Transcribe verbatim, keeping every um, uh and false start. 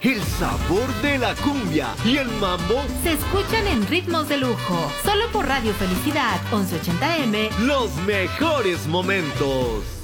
El sabor de la cumbia y el mambo se escuchan en ritmos de lujo. Solo por Radio Felicidad once ochenta eme. Los mejores momentos.